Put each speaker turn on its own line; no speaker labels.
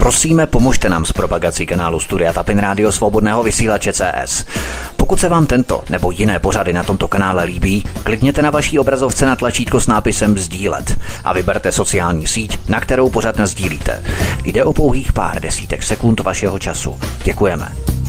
Prosíme, pomožte nám s propagací kanálu Studia Tapin Rádio Svobodného vysílače CS. Pokud se vám tento nebo jiné pořady na tomto kanále líbí, klikněte na vaší obrazovce na tlačítko s nápisem sdílet a vyberte sociální síť, na kterou pořad nasdílíte. Jde o pouhých pár desítek sekund vašeho času. Děkujeme.